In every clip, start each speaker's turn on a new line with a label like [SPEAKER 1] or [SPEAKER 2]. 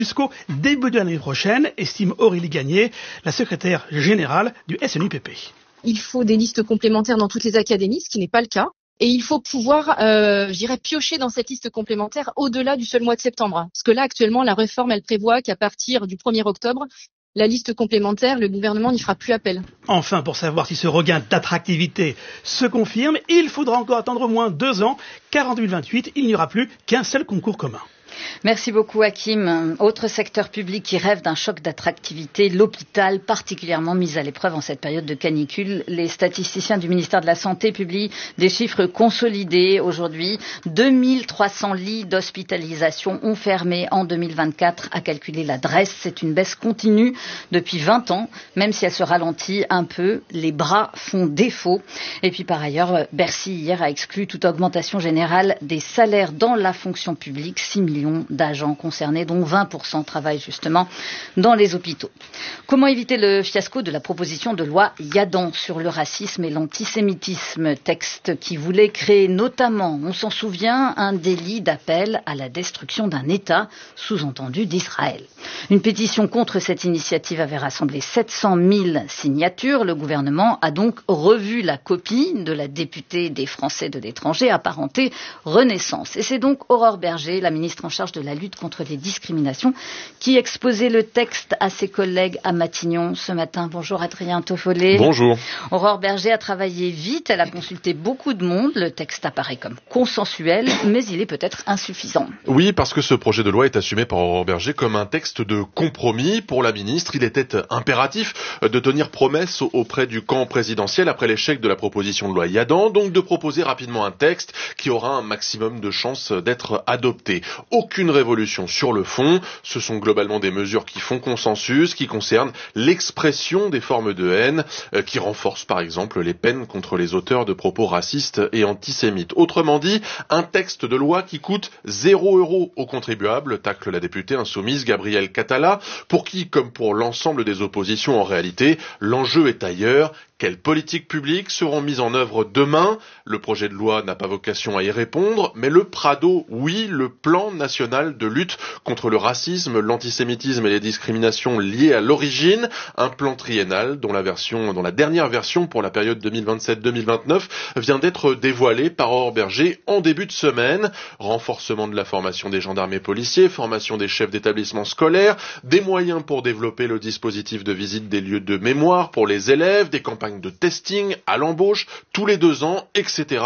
[SPEAKER 1] jusqu'au début de l'année prochaine, estime Aurélie Gagné, la secrétaire générale du SNUPP.
[SPEAKER 2] Il faut des listes complémentaires dans toutes les académies, ce qui n'est pas le cas. Et il faut pouvoir, piocher dans cette liste complémentaire au-delà du seul mois de septembre. Parce que là, actuellement, la réforme, elle prévoit qu'à partir du 1er octobre, la liste complémentaire, le gouvernement n'y fera plus appel.
[SPEAKER 1] Enfin, pour savoir si ce regain d'attractivité se confirme, il faudra encore attendre au moins 2 ans, car en 2028, il n'y aura plus qu'un seul concours commun.
[SPEAKER 3] Merci beaucoup Hakim. Autre secteur public qui rêve d'un choc d'attractivité, l'hôpital, particulièrement mis à l'épreuve en cette période de canicule. Les statisticiens du ministère de la Santé publient des chiffres consolidés aujourd'hui. 2300 lits d'hospitalisation ont fermé en 2024, a calculé la DRES. C'est une baisse continue depuis 20 ans, même si elle se ralentit un peu. Les bras font défaut. Et puis par ailleurs, Bercy hier a exclu toute augmentation générale des salaires dans la fonction publique. 6 millions d'agents concernés, dont 20% travaillent justement dans les hôpitaux. Comment éviter le fiasco de la proposition de loi Yadan sur le racisme et l'antisémitisme, texte qui voulait créer notamment, on s'en souvient, un délit d'appel à la destruction d'un État, sous-entendu d'Israël. Une pétition contre cette initiative avait rassemblé 700 000 signatures. Le gouvernement a donc revu la copie de la députée des Français de l'étranger apparentée Renaissance. Et c'est donc Aurore Bergé, la ministre en charge de la lutte contre les discriminations, qui exposait le texte à ses collègues à Matignon ce matin. Bonjour Adrien Toffolet.
[SPEAKER 4] Bonjour.
[SPEAKER 3] Aurore Bergé a travaillé vite, elle a consulté beaucoup de monde. Le texte apparaît comme consensuel, mais il est peut-être insuffisant.
[SPEAKER 4] Oui, parce que ce projet de loi est assumé par Aurore Bergé comme un texte de compromis. Pour la ministre, il était impératif de tenir promesse auprès du camp présidentiel après l'échec de la proposition de loi Yadan, donc de proposer rapidement un texte qui aura un maximum de chances d'être adopté. Aucune révolution sur le fond, ce sont globalement des mesures qui font consensus, qui concernent l'expression des formes de haine, qui renforcent par exemple les peines contre les auteurs de propos racistes et antisémites. Autrement dit, un texte de loi qui coûte 0 € aux contribuables, tacle la députée insoumise Gabrielle Catala, pour qui, comme pour l'ensemble des oppositions en réalité, l'enjeu est ailleurs. Quelles politiques publiques seront mises en œuvre demain? Le projet de loi n'a pas vocation à y répondre, mais le PRADO, oui, le plan national de lutte contre le racisme, l'antisémitisme et les discriminations liées à l'origine, un plan triennal dont la dernière version pour la période 2027-2029 vient d'être dévoilée par Aurore Bergé en début de semaine. Renforcement de la formation des gendarmes et policiers, formation des chefs d'établissement scolaires, des moyens pour développer le dispositif de visite des lieux de mémoire pour les élèves, des campagnes de testing à l'embauche tous les 2 ans, etc.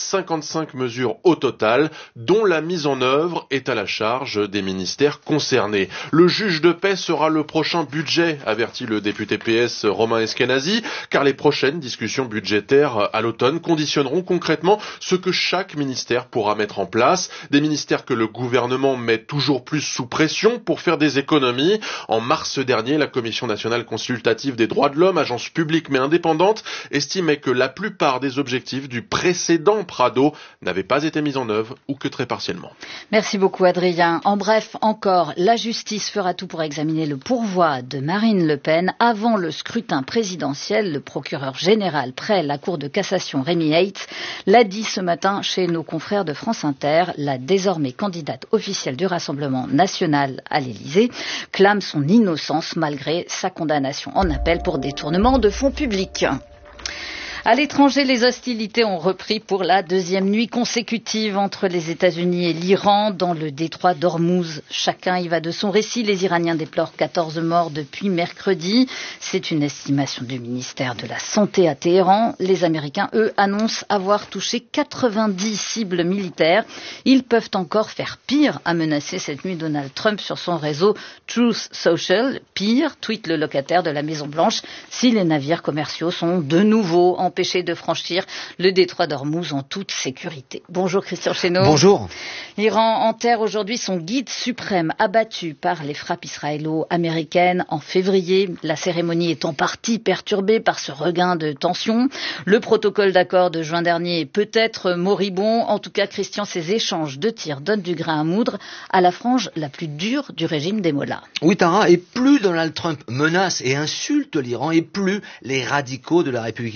[SPEAKER 4] 55 mesures au total, dont la mise en œuvre est à la charge des ministères concernés. Le juge de paix sera le prochain budget, avertit le député PS Romain Eskenazi, car les prochaines discussions budgétaires à l'automne conditionneront concrètement ce que chaque ministère pourra mettre en place. Des ministères que le gouvernement met toujours plus sous pression pour faire des économies. En mars dernier, la Commission nationale consultative des droits de l'homme, agence publique mais indépendante, estimait que la plupart des objectifs du précédent PRADO n'avaient pas été mis en œuvre ou que très partiellement.
[SPEAKER 3] Merci beaucoup Adrien. En bref, encore, la justice fera tout pour examiner le pourvoi de Marine Le Pen avant le scrutin présidentiel. Le procureur général près la Cour de cassation Rémi Heitz l'a dit ce matin chez nos confrères de France Inter. La désormais candidate officielle du Rassemblement national à l'Élysée clame son innocence malgré sa condamnation en appel pour détournement de fonds publics. À l'étranger, les hostilités ont repris pour la 2e nuit consécutive entre les États-Unis et l'Iran dans le détroit d'Ormuz. Chacun y va de son récit. Les Iraniens déplorent 14 morts depuis mercredi. C'est une estimation du ministère de la Santé à Téhéran. Les Américains, eux, annoncent avoir touché 90 cibles militaires. Ils peuvent encore faire pire, a menacé cette nuit Donald Trump sur son réseau Truth Social. Pire, tweet le locataire de la Maison-Blanche, si les navires commerciaux sont de nouveau empêchés de franchir le détroit d'Ormuz en toute sécurité. Bonjour Christian Chesneau.
[SPEAKER 5] Bonjour.
[SPEAKER 3] L'Iran enterre aujourd'hui son guide suprême abattu par les frappes israélo-américaines en février. La cérémonie est en partie perturbée par ce regain de tension. Le protocole d'accord de juin dernier est peut-être moribond. En tout cas, Christian, ces échanges de tirs donnent du grain à moudre à la frange la plus dure du régime des Mollahs.
[SPEAKER 5] Oui, Tara, et plus Donald Trump menace et insulte l'Iran, et plus les radicaux de la République islamique se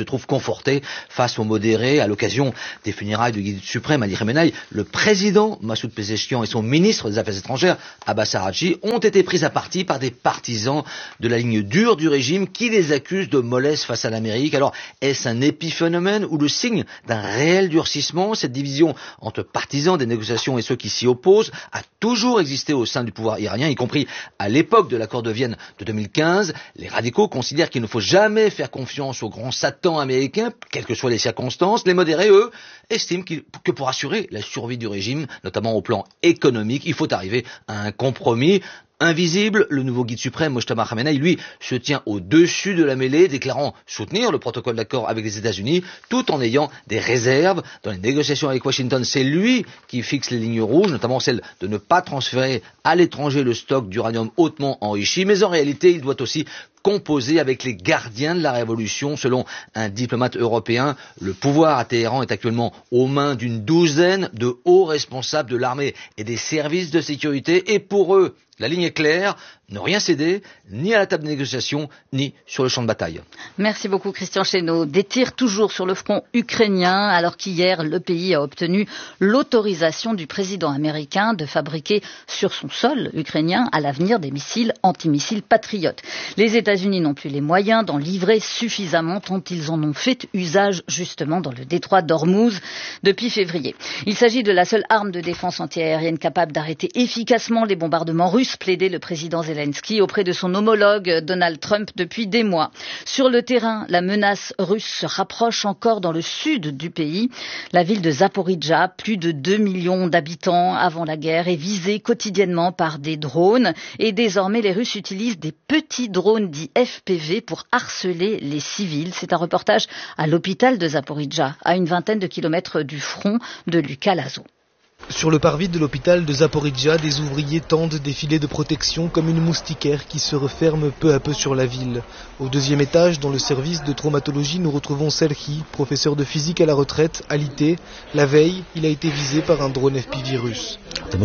[SPEAKER 5] se trouve conforté face aux modérés à l'occasion des funérailles du guide suprême Ali Khamenei. Le président Massoud Pezeshkian et son ministre des Affaires étrangères Abbas Araghchi ont été pris à partie par des partisans de la ligne dure du régime qui les accusent de mollesse face à l'Amérique. Alors, est-ce un épiphénomène ou le signe d'un réel durcissement? Cette division entre partisans des négociations et ceux qui s'y opposent a toujours existé au sein du pouvoir iranien, y compris à l'époque de l'accord de Vienne de 2015. Les radicaux considèrent qu'il ne faut jamais faire confiance au grand Satan américain, quelles que soient les circonstances. Les modérés, eux, estiment que pour assurer la survie du régime, notamment au plan économique, il faut arriver à un compromis. Invisible, le nouveau guide suprême, Mojtaba Khamenei, lui, se tient au-dessus de la mêlée, déclarant soutenir le protocole d'accord avec les États-Unis, tout en ayant des réserves. Dans les négociations avec Washington, c'est lui qui fixe les lignes rouges, notamment celle de ne pas transférer à l'étranger le stock d'uranium hautement enrichi, mais en réalité, il doit aussi composé avec les gardiens de la révolution. Selon un diplomate européen, le pouvoir à Téhéran est actuellement aux mains d'une douzaine de hauts responsables de l'armée et des services de sécurité. Et pour eux, la ligne est claire, ne rien céder, ni à la table de négociation, ni sur le champ de bataille.
[SPEAKER 3] Merci beaucoup Christian Chesneau. Des tirs toujours sur le front ukrainien, alors qu'hier, le pays a obtenu l'autorisation du président américain de fabriquer sur son sol ukrainien à l'avenir des missiles antimissiles patriotes. Les États-Unis n'ont plus les moyens d'en livrer suffisamment, tant ils en ont fait usage justement dans le détroit d'Ormuz depuis février. Il s'agit de la seule arme de défense antiaérienne capable d'arrêter efficacement les bombardements russes, plaidait le président Zelensky auprès de son homologue Donald Trump depuis des mois. Sur le terrain, la menace russe se rapproche encore dans le sud du pays. La ville de Zaporijjia, plus de 2 millions d'habitants avant la guerre, est visée quotidiennement par des drones. Et désormais, les Russes utilisent des petits drones dits FPV pour harceler les civils. C'est un reportage à l'hôpital de Zaporijjia, à une vingtaine de kilomètres du front de Lucas Lazo.
[SPEAKER 6] Sur le parvis de l'hôpital de Zaporijjia, des ouvriers tendent des filets de protection comme une moustiquaire qui se referme peu à peu sur la ville. Au deuxième étage, dans le service de traumatologie, nous retrouvons Serhi, professeur de physique à la retraite, alité. La veille, il a été visé par un drone FPV russe.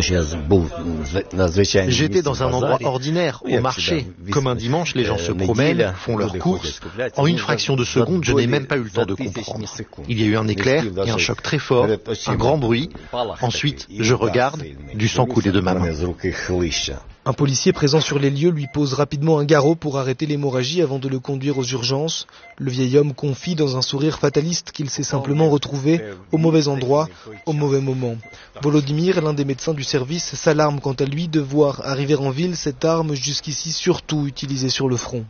[SPEAKER 7] J'étais dans un endroit ordinaire, au marché. Comme un dimanche, les gens se promènent, font leurs courses. En une fraction de seconde, je n'ai même pas eu le temps de comprendre. Il y a eu un éclair et un choc très fort, un grand bruit. Ensuite, je regarde, du sang coulait de ma main.
[SPEAKER 6] Un policier présent sur les lieux lui pose rapidement un garrot pour arrêter l'hémorragie avant de le conduire aux urgences. Le vieil homme confie dans un sourire fataliste qu'il s'est simplement retrouvé au mauvais endroit, au mauvais moment. Volodymyr, l'un des médecins du service, s'alarme quant à lui de voir arriver en ville cette arme jusqu'ici surtout utilisée sur le front.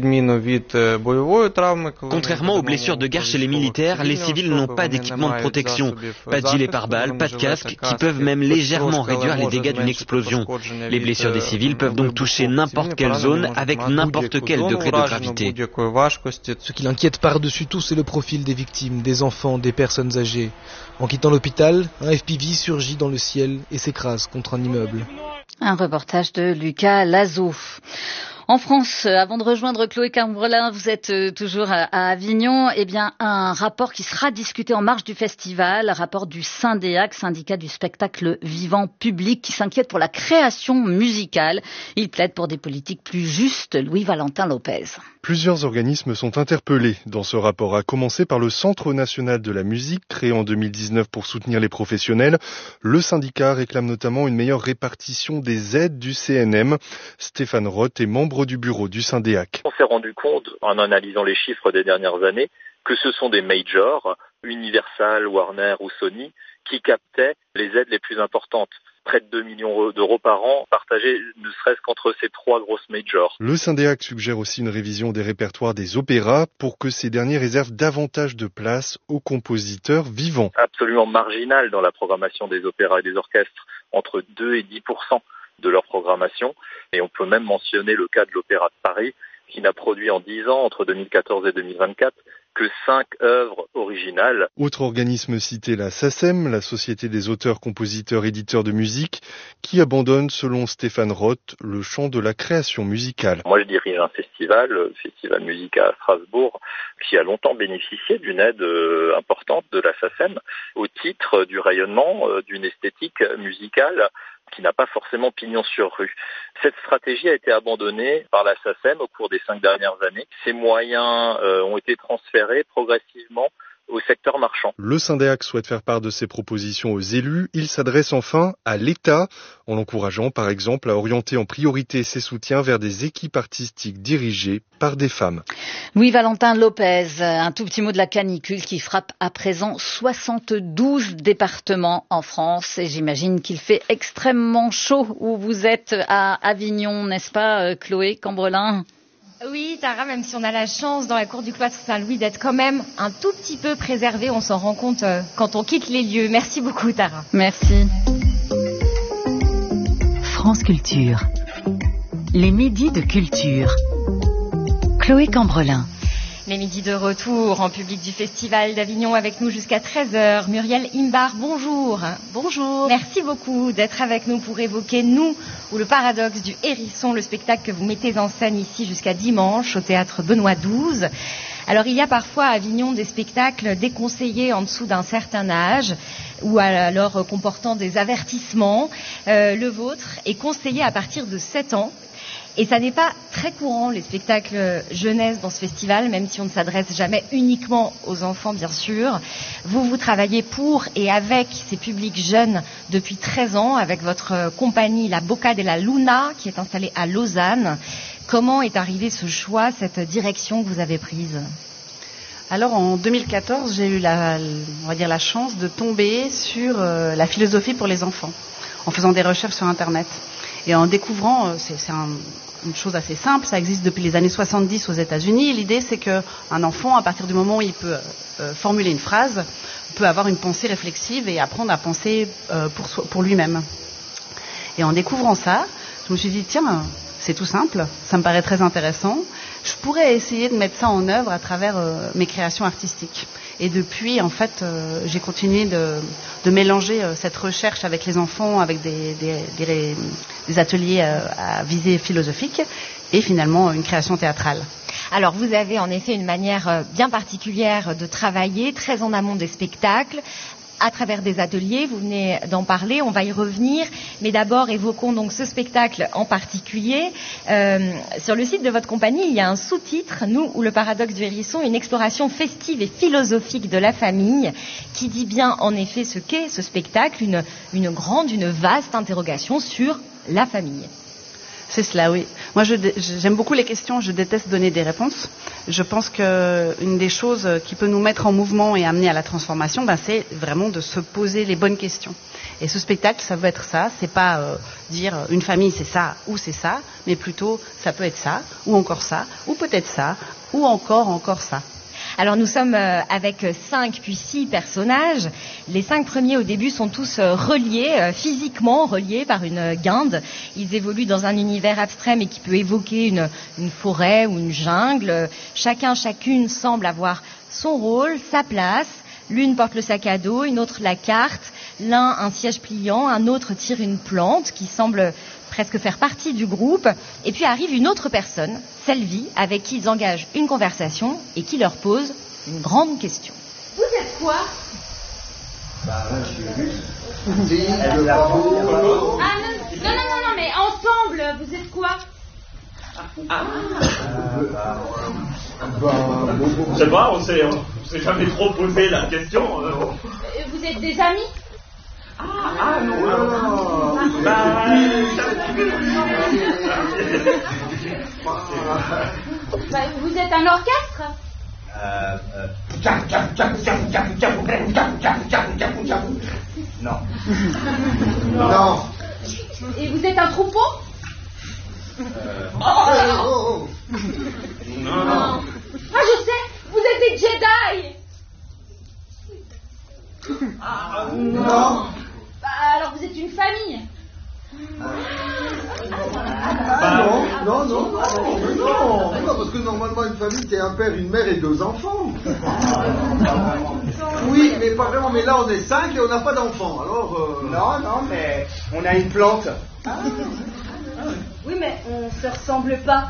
[SPEAKER 8] Contrairement aux blessures de guerre chez les militaires, les civils n'ont pas d'équipement de protection, pas de gilet pare-balles, pas de casque, qui peuvent même légèrement réduire les dégâts d'une explosion. Les blessures des civils peuvent donc toucher n'importe quelle zone avec n'importe quel degré de gravité.
[SPEAKER 6] Ce qui l'inquiète par-dessus tout, c'est le profil des victimes, des enfants, des personnes âgées. En quittant l'hôpital, un FPV surgit dans le ciel et s'écrase contre un immeuble.
[SPEAKER 3] Un reportage de Lucas Lazo. En France, avant de rejoindre Chloé Cambrelin, vous êtes toujours à Avignon. Eh bien, un rapport qui sera discuté en marge du festival, rapport du Syndéac, syndicat du spectacle vivant public, qui s'inquiète pour la création musicale. Il plaide pour des politiques plus justes. Louis-Valentin Lopez.
[SPEAKER 9] Plusieurs organismes sont interpellés dans ce rapport, à commencer par le Centre national de la musique, créé en 2019 pour soutenir les professionnels. Le syndicat réclame notamment une meilleure répartition des aides du CNM. Stéphane Roth est membre du bureau du Syndéac.
[SPEAKER 10] On s'est rendu compte, en analysant les chiffres des dernières années, que ce sont des majors, Universal, Warner ou Sony, qui captaient les aides les plus importantes. Près de 2 millions d'euros par an, partagés ne serait-ce qu'entre ces 3 grosses majors.
[SPEAKER 9] Le Syndéac suggère aussi une révision des répertoires des opéras pour que ces derniers réservent davantage de place aux compositeurs vivants.
[SPEAKER 10] Absolument marginal dans la programmation des opéras et des orchestres, entre 2 et 10% de leur programmation. Et on peut même mentionner le cas de l'Opéra de Paris, qui n'a produit en 10 ans, entre 2014 et 2024, que 5 œuvres originales.
[SPEAKER 9] Autre organisme cité, la SACEM, la Société des auteurs, compositeurs, éditeurs de musique, qui abandonne, selon Stéphane Roth, le champ de la création musicale.
[SPEAKER 10] Moi, je dirige un festival, le Festival Musica à Strasbourg, qui a longtemps bénéficié d'une aide importante de la SACEM, au titre du rayonnement d'une esthétique musicale qui n'a pas forcément pignon sur rue. Cette stratégie a été abandonnée par la SACEM au cours des 5 dernières années. Ces moyens ont été transférés progressivement au secteur marchand.
[SPEAKER 9] Le Syndeac souhaite faire part de ses propositions aux élus. Il s'adresse enfin à l'État, en l'encourageant par exemple à orienter en priorité ses soutiens vers des équipes artistiques dirigées par des femmes.
[SPEAKER 3] Louis-Valentin Lopez, un tout petit mot de la canicule qui frappe à présent 72 départements en France. Et j'imagine qu'il fait extrêmement chaud où vous êtes à Avignon, n'est-ce pas Chloé Cambrelin ?
[SPEAKER 11] Oui, Tara, même si on a la chance dans la cour du cloître Saint-Louis d'être quand même un tout petit peu préservé, on s'en rend compte quand on quitte les lieux. Merci beaucoup, Tara.
[SPEAKER 3] Merci.
[SPEAKER 12] France Culture. Les midis de culture. Chloé Cambrelin.
[SPEAKER 11] Les midis de retour en public du Festival d'Avignon avec nous jusqu'à 13h. Muriel Imbar, bonjour.
[SPEAKER 13] Bonjour.
[SPEAKER 11] Merci beaucoup d'être avec nous pour évoquer Nous ou le paradoxe du hérisson, le spectacle que vous mettez en scène ici jusqu'à dimanche au théâtre Benoît XII. Alors il y a parfois à Avignon des spectacles déconseillés en dessous d'un certain âge ou alors comportant des avertissements. Le vôtre est conseillé à partir de 7 ans. Et ça n'est pas très courant, les spectacles jeunesse dans ce festival, même si on ne s'adresse jamais uniquement aux enfants, bien sûr. Vous travaillez pour et avec ces publics jeunes depuis 13 ans, avec votre compagnie La Boca della Luna, qui est installée à Lausanne. Comment est arrivé ce choix, cette direction que vous avez prise ?
[SPEAKER 13] Alors en 2014, j'ai eu la chance de tomber sur la philosophie pour les enfants, en faisant des recherches sur Internet. Et en découvrant, une chose assez simple, ça existe depuis les années 70 aux États-Unis. L'idée, c'est qu'un enfant, à partir du moment où il peut formuler une phrase, peut avoir une pensée réflexive et apprendre à penser pour lui-même. Et en découvrant ça, je me suis dit, tiens, c'est tout simple, ça me paraît très intéressant. Je pourrais essayer de mettre ça en œuvre à travers mes créations artistiques. Et depuis, en fait, j'ai continué de mélanger cette recherche avec les enfants, avec des ateliers à visée philosophique et finalement une création théâtrale.
[SPEAKER 11] Alors vous avez en effet une manière bien particulière de travailler, très en amont des spectacles, à travers des ateliers, vous venez d'en parler, on va y revenir, mais d'abord évoquons donc ce spectacle en particulier. Sur le site de votre compagnie, il y a un sous-titre, Nous ou le paradoxe du hérisson, une exploration festive et philosophique de la famille, qui dit bien en effet ce qu'est ce spectacle, une vaste interrogation sur la famille.
[SPEAKER 13] C'est cela, oui. Moi, j'aime beaucoup les questions, je déteste donner des réponses. Je pense qu'une des choses qui peut nous mettre en mouvement et amener à la transformation, c'est vraiment de se poser les bonnes questions. Et ce spectacle, ça veut être ça, c'est pas dire une famille c'est ça ou c'est ça, mais plutôt ça peut être ça, ou encore ça, ou peut-être ça, ou encore ça.
[SPEAKER 11] Alors nous sommes avec 5 puis 6 personnages. Les 5 premiers au début sont tous reliés, physiquement reliés par une guinde. Ils évoluent dans un univers abstrait mais qui peut évoquer une forêt ou une jungle. Chacune semble avoir son rôle, sa place. L'une porte le sac à dos, une autre la carte, l'un un siège pliant, un autre tire une plante qui semble presque faire partie du groupe. Et puis arrive une autre personne, Selvi, avec qui ils engagent une conversation et qui leur pose une grande question.
[SPEAKER 14] Vous êtes quoi ? Non, mais ensemble, vous êtes quoi ?
[SPEAKER 15] Je sais pas, on s'est jamais trop posé la question.
[SPEAKER 14] Vous êtes des amis ?
[SPEAKER 15] Non.
[SPEAKER 14] Vous êtes un orchestre ?
[SPEAKER 15] Non.
[SPEAKER 14] Et vous êtes un troupeau ?
[SPEAKER 15] Non.
[SPEAKER 14] Je sais, vous êtes des Jedi.
[SPEAKER 15] Non.
[SPEAKER 14] Alors vous êtes une famille.
[SPEAKER 16] Non, parce que normalement une famille c'est un père, une mère et 2 enfants. Oui, mais pas vraiment, mais là on est 5 et on n'a pas d'enfants, alors...
[SPEAKER 15] Non, mais on a une plante.
[SPEAKER 14] Oui, mais on se ressemble pas.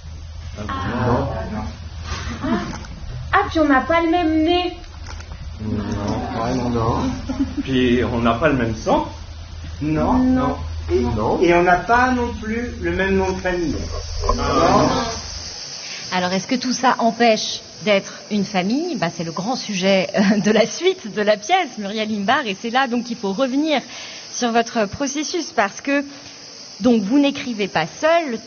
[SPEAKER 14] Puis on n'a pas le même nez.
[SPEAKER 16] Non.
[SPEAKER 15] Puis on n'a pas le même sang. Non.
[SPEAKER 17] Et on n'a pas non plus le même nom de famille. Non.
[SPEAKER 11] Alors, est-ce que tout ça empêche d'être une famille? C'est le grand sujet de la suite de la pièce, Muriel Imbart, et c'est là donc qu'il faut revenir sur votre processus, parce que donc vous n'écrivez pas seul.